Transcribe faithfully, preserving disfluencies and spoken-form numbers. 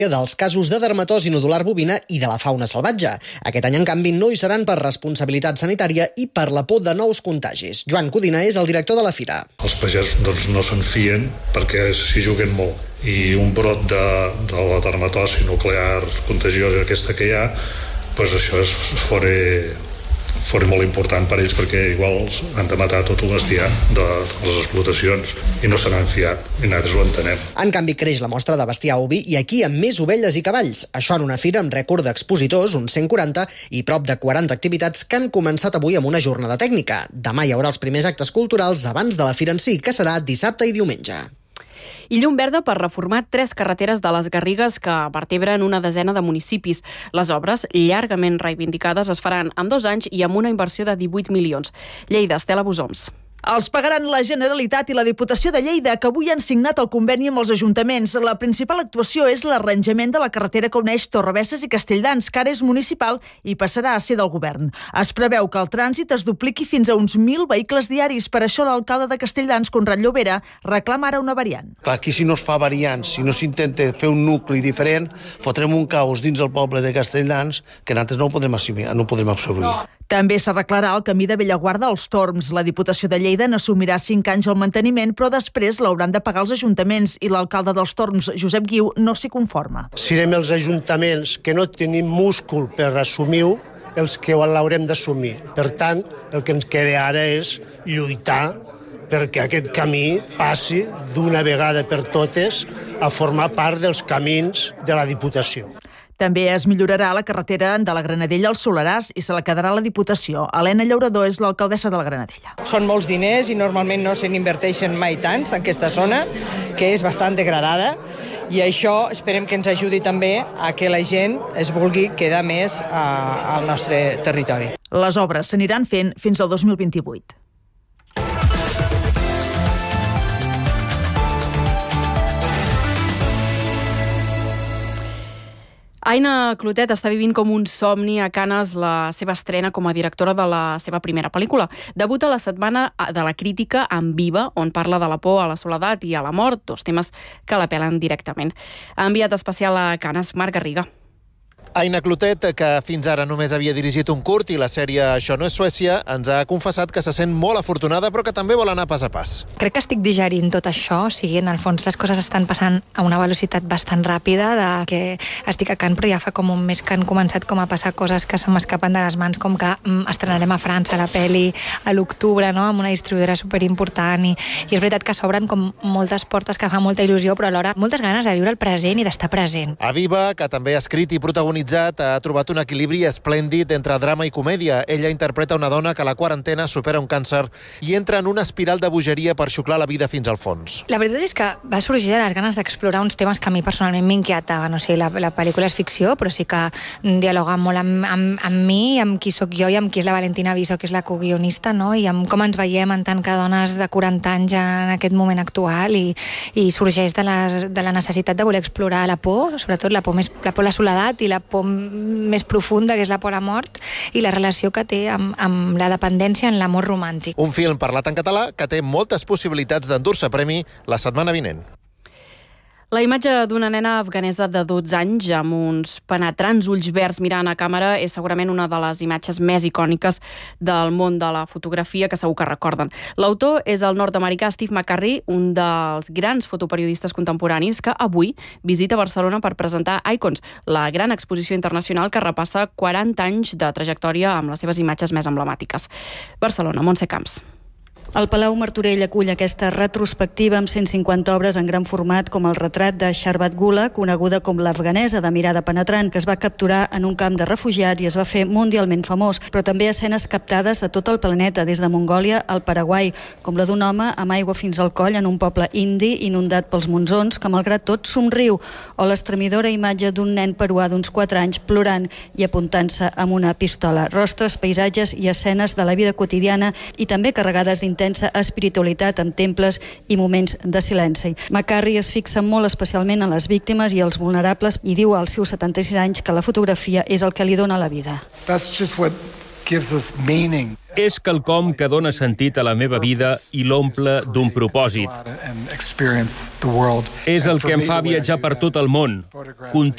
dels casos de dermatosi nodular bovina i de la fauna salvatge. Aquest any, en canvi, no hi seran per responsabilitat sanitària i per la por de nous contagis. Joan Codina és el director de la fira. Els pagesos doncs, no se'n fien perquè s'hi juguen molt i un brot de, de la dermatosi nuclear contagiosa aquesta que hi ha, doncs això és fora... fora molt important per ells perquè igual han de matar tot el bestiar de les explotacions i no se n'han fiat i nosaltres ho entenem. En canvi, creix la mostra de bestiar oví i aquí amb més ovelles i cavalls. Això en una fira amb rècord d'expositors, uns cent quaranta, i prop de quaranta activitats que han començat avui amb una jornada tècnica. Demà hi haurà els primers actes culturals abans de la fira en si, que serà dissabte i diumenge. I llum verda per reformar tres carreteres de les Garrigues que vertebren una desena de municipis. Les obres, llargament reivindicades, es faran en dos anys i amb una inversió de divuit milions. Lleida, Estela Busoms. Els pagaran la Generalitat i la Diputació de Lleida, que avui han signat el conveni amb els ajuntaments. La principal actuació és l'arranjament de la carretera que uneix Torrebesses i Castelldans, que ara és municipal i passarà a ser del govern. Es preveu que el trànsit es dupliqui fins a uns mil vehicles diaris. Per això l'alcalde de Castelldans, Conrad Llobera, reclama ara una variant. Clar, aquí si no es fa variants, si no s'intenta fer un nucli diferent, fotrem un caos dins el poble de Castelldans que nosaltres no ho podrem assumir. No ho podrem absorbir. També s'arreglarà el camí de Bellaguarda als Torms. La Diputació de Lleida n'assumirà cinc anys el manteniment, però després l'hauran de pagar els ajuntaments i l'alcalde dels Torms, Josep Guiu, no s'hi conforma. Serem els ajuntaments que no tenim múscul per assumir-ho els que l'haurem d'assumir. Per tant, el que ens queda ara és lluitar perquè aquest camí passi d'una vegada per totes a formar part dels camins de la Diputació. També es millorarà la carretera de la Granadella al Soleràs i se la quedarà la Diputació. Helena Llaurador és l'alcaldessa de la Granadella. Són molts diners i normalment no se n'inverteixen mai tants en aquesta zona, que és bastant degradada, i això esperem que ens ajudi també a que la gent es vulgui quedar més al nostre territori. Les obres s'aniran fent fins al dos mil vint-i-vuit. Aina Clotet està vivint com un somni a Canes la seva estrena com a directora de la seva primera pel·lícula. Debuta la setmana de la crítica amb Viva, on parla de la por a la soledat i a la mort, dos temes que l'apel·len directament. Ha enviat especial a Canes Marc Garriga. Aina Clotet, que fins ara només havia dirigit un curt i la sèrie Això no és Suècia, ens ha confessat que se sent molt afortunada, però que també vol anar pas a pas. Crec que estic digerint tot això, o sigui, en el fons les coses estan passant a una velocitat bastant ràpida, de que estic a Cannes, però ja fa com un mes que han començat com a passar coses que se m'escapen de les mans, com que mm, estrenarem a França la pel·li a l'octubre, no?, amb una distribuïdora superimportant, i, i és veritat que s'obren com moltes portes que fa molta il·lusió, però alhora moltes ganes de viure el present i d'estar present. A Viva, que també ha escrit i protagonitzat, ha trobat un equilibri esplèndid entre drama i comèdia. Ella interpreta una dona que a la quarantena supera un càncer i entra en una espiral de bogeria per xuclar la vida fins al fons. La veritat és que va sorgir de les ganes d'explorar uns temes que a mi personalment m'inquietaven. O sigui, la, la pel·lícula és ficció, però sí que dialoga molt amb, amb, amb mi, amb qui sóc jo i amb qui és la Valentina Viso, que és la coguionista, no?, i amb com ens veiem en tant que dones de quaranta anys en aquest moment actual, i, i sorgeix de la, de la necessitat de voler explorar la por, sobretot la por, més, la por a la soledat i la por més profunda, que és la por a la mort, i la relació que té amb, amb la dependència en l'amor romàntic. Un film parlat en català que té moltes possibilitats d'endur-se premi la setmana vinent. La imatge d'una nena afganesa de dotze anys amb uns penetrants ulls verds mirant a càmera és segurament una de les imatges més icòniques del món de la fotografia que segur que recorden. L'autor és el nord-americà Steve McCurry, un dels grans fotoperiodistes contemporanis que avui visita Barcelona per presentar Icons, la gran exposició internacional que repassa quaranta anys de trajectòria amb les seves imatges més emblemàtiques. Barcelona, Montse Camps. El Palau Martorell acull aquesta retrospectiva amb cent cinquanta obres en gran format, com el retrat de Sharbat Gula, coneguda com l'afganesa de mirada penetrant, que es va capturar en un camp de refugiats i es va fer mundialment famós, però també escenes captades de tot el planeta, des de Mongòlia al Paraguai, com la d'un home amb aigua fins al coll en un poble indi inundat pels monsons, que malgrat tot somriu, o l'estremidora imatge d'un nen peruà d'uns quatre anys plorant i apuntant-se amb una pistola. Rostres, paisatges i escenes de la vida quotidiana i també carregades d'intensa espiritualitat en temples i moments de silenci. McCurry es fixa molt especialment en les víctimes i els vulnerables i diu als seus setanta-sis anys que la fotografia és el que li dona la vida. That's just what És quelcom que dona sentit a la meva vida i l'omple d'un propòsit. És el que em fa viatjar per tot el món.